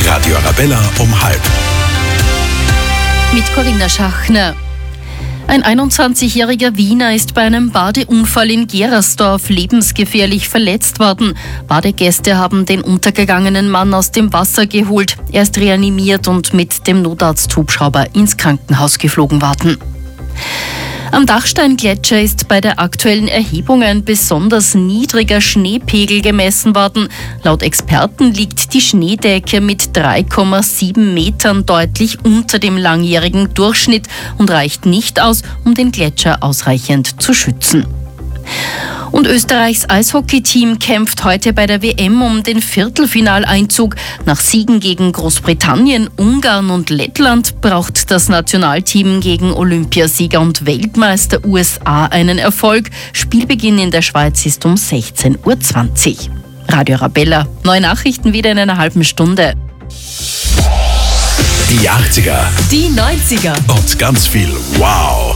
Radio Arabella um 12:30. Mit Corinna Schachner. Ein 21-jähriger Wiener ist bei einem Badeunfall in Gerersdorf lebensgefährlich verletzt worden. Badegäste haben den untergegangenen Mann aus dem Wasser geholt. Er ist reanimiert und mit dem Notarzthubschrauber ins Krankenhaus geflogen worden. Am Dachsteingletscher ist bei der aktuellen Erhebung ein besonders niedriger Schneepegel gemessen worden. Laut Experten liegt die Schneedecke mit 3,7 Metern deutlich unter dem langjährigen Durchschnitt und reicht nicht aus, um den Gletscher ausreichend zu schützen. Und Österreichs Eishockeyteam kämpft heute bei der WM um den Viertelfinaleinzug. Nach Siegen gegen Großbritannien, Ungarn und Lettland braucht das Nationalteam gegen Olympiasieger und Weltmeister USA einen Erfolg. Spielbeginn in der Schweiz ist um 16:20 Uhr. Radio Arabella, neue Nachrichten wieder in einer halben Stunde. Die 80er Die 90er. und ganz viel Wow.